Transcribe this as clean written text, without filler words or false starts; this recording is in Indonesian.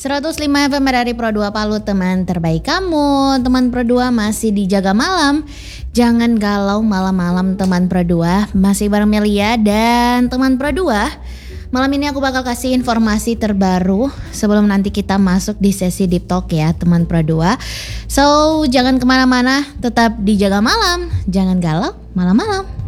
105 FM RRI Pro 2 Palu, teman terbaik kamu. Teman Pro 2 masih dijaga malam. Jangan galau malam-malam teman Pro 2. Masih bareng Melia dan teman Pro 2. Malam ini aku bakal kasih informasi terbaru sebelum nanti kita masuk di sesi Deep Talk ya teman Pro 2. So jangan kemana-mana, tetap dijaga malam. Jangan galau malam-malam.